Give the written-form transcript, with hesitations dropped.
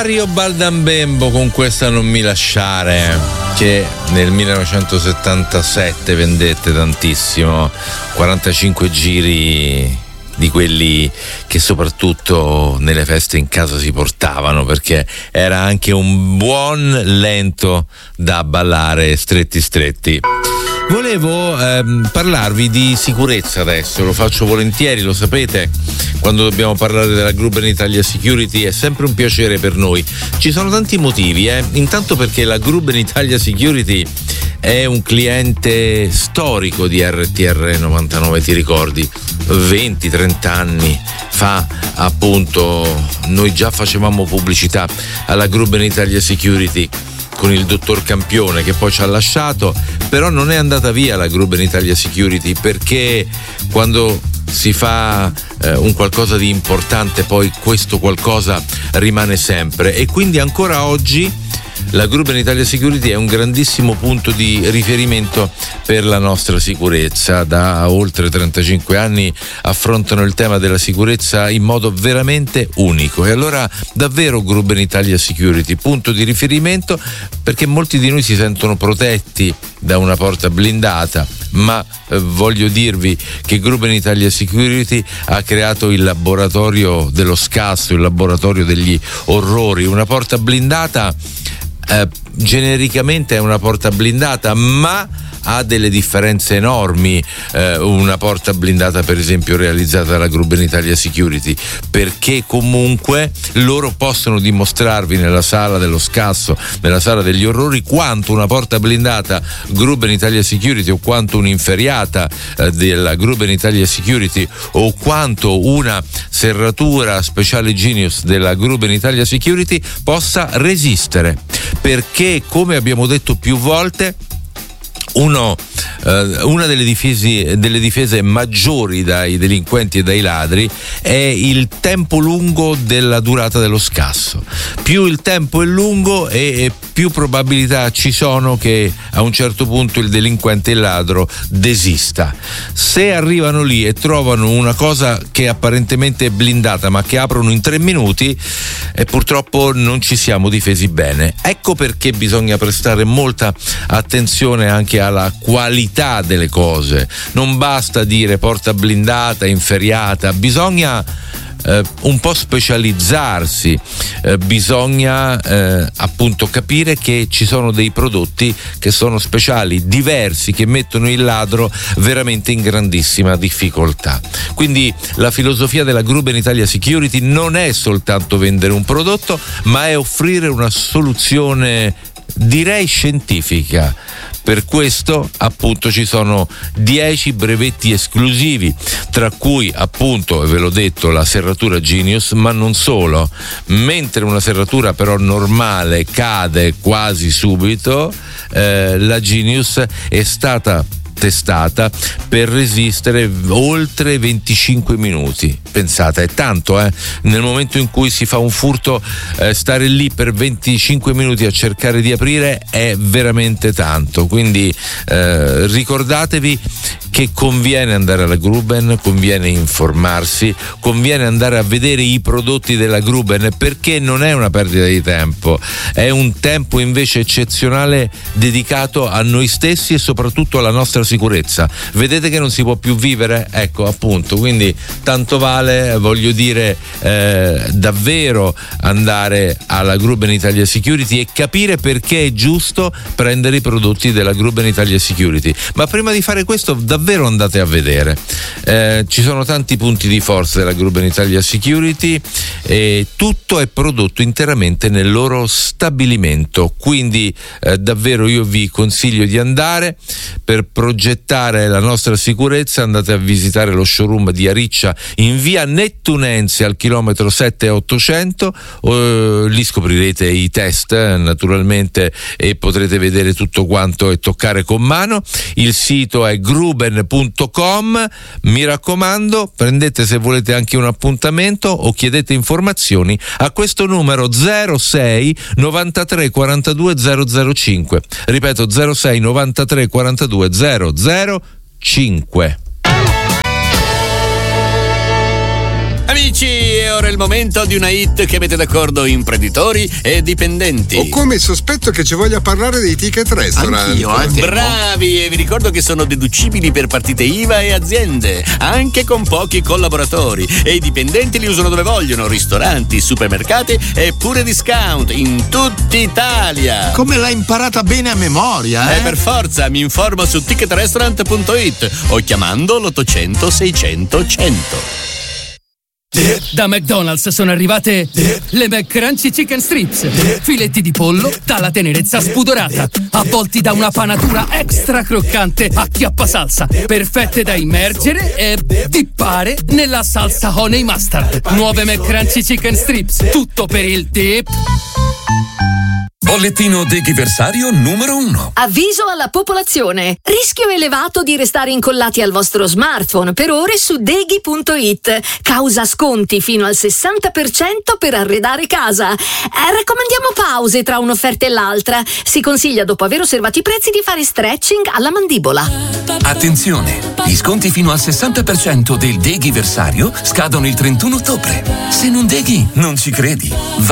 Mario Baldambembo con questa Non mi lasciare, che nel 1977 vendette tantissimo, 45 giri di quelli che soprattutto nelle feste in casa si portavano, perché era anche un buon lento da ballare stretti stretti. Volevo parlarvi di sicurezza adesso, lo faccio volentieri, lo sapete, quando dobbiamo parlare della Gruber Italia Security è sempre un piacere per noi. Ci sono tanti motivi, intanto perché la Gruber Italia Security è un cliente storico di RTR 99, ti ricordi? 20-30 anni fa appunto noi già facevamo pubblicità alla Gruber Italia Security con il dottor Campione, che poi ci ha lasciato, però non è andata via la Gruber Italia Security, perché quando si fa un qualcosa di importante poi questo qualcosa rimane sempre, e quindi ancora oggi la Gruber Italia Security è un grandissimo punto di riferimento per la nostra sicurezza. Da oltre 35 anni affrontano il tema della sicurezza in modo veramente unico, e allora davvero Gruber Italia Security, punto di riferimento, perché molti di noi si sentono protetti da una porta blindata, ma voglio dirvi che Gruber Italia Security ha creato il laboratorio dello scasso, il laboratorio degli orrori. Una porta blindata genericamente è una porta blindata, ma ha delle differenze enormi una porta blindata per esempio realizzata dalla Gruber Italia Security, perché comunque loro possono dimostrarvi nella sala dello scasso, nella sala degli orrori, quanto una porta blindata Gruber Italia Security o quanto un'inferriata della Gruber Italia Security o quanto una serratura speciale Genius della Gruber Italia Security possa resistere, perché come abbiamo detto più volte una delle difese maggiori dai delinquenti e dai ladri è il tempo lungo della durata dello scasso. Più il tempo è lungo e più probabilità ci sono che a un certo punto il delinquente e il ladro desista. Se arrivano lì e trovano una cosa che apparentemente è blindata ma che aprono in 3 minuti, purtroppo non ci siamo difesi bene. Ecco perché bisogna prestare molta attenzione anche alla qualità delle cose. Non basta dire porta blindata, inferriata, bisogna un po' specializzarsi, bisogna appunto capire che ci sono dei prodotti che sono speciali, diversi, che mettono il ladro veramente in grandissima difficoltà. Quindi la filosofia della Gruber Italia Security non è soltanto vendere un prodotto, ma è offrire una soluzione, direi, scientifica. Per questo appunto ci sono 10 brevetti esclusivi, tra cui appunto, ve l'ho detto, la serratura Genius, ma non solo. Mentre una serratura però normale cade quasi subito, la Genius è stata testata per resistere oltre 25 minuti. Pensate, è tanto, nel momento in cui si fa un furto, stare lì per 25 minuti a cercare di aprire è veramente tanto. Quindi ricordatevi che conviene andare alla Gruben, conviene informarsi, conviene andare a vedere i prodotti della Gruben, perché non è una perdita di tempo, è un tempo invece eccezionale dedicato a noi stessi e soprattutto alla nostra sicurezza. Vedete che non si può più vivere? Ecco, appunto, quindi tanto vale, voglio dire, davvero andare alla Gruben Italia Security e capire perché è giusto prendere i prodotti della Gruben Italia Security. Ma prima di fare questo davvero andate a vedere, ci sono tanti punti di forza della Gruber Italia Security e tutto è prodotto interamente nel loro stabilimento, quindi davvero io vi consiglio di andare. Per progettare la nostra sicurezza andate a visitare lo showroom di Ariccia in via Nettunense al chilometro 7,800, lì scoprirete i test naturalmente e potrete vedere tutto quanto e toccare con mano. Il sito è gruben.com, mi raccomando, prendete se volete anche un appuntamento o chiedete informazioni a questo numero 06 93 42 005, ripeto 06 93 42 005. Amici, è ora il momento di una hit che mette d'accordo imprenditori e dipendenti. Ho come il sospetto che ci voglia parlare dei ticket restaurant. Anch'io, bravi, e vi ricordo che sono deducibili per partite IVA e aziende, anche con pochi collaboratori. E i dipendenti li usano dove vogliono: ristoranti, supermercati e pure discount in tutta Italia. Come l'hai imparata bene a memoria, eh? Per forza, mi informo su ticketrestaurant.it o chiamando l'800 600 100. Da McDonald's sono arrivate le McCrunchy Chicken Strips, filetti di pollo dalla tenerezza spudorata, avvolti da una panatura extra croccante a chiappasalsa, perfette da immergere e dippare nella salsa honey mustard. Nuove McCrunchy Chicken Strips, tutto per il dip. Bollettino Deghiversario numero 1. Avviso alla popolazione. Rischio elevato di restare incollati al vostro smartphone per ore su Deghi.it. Causa sconti fino al 60% per arredare casa. Raccomandiamo pause tra un'offerta e l'altra. Si consiglia, dopo aver osservato i prezzi, di fare stretching alla mandibola. Attenzione, gli sconti fino al 60% del Deghiversario scadono il 31 ottobre. Se non deghi, non ci credi.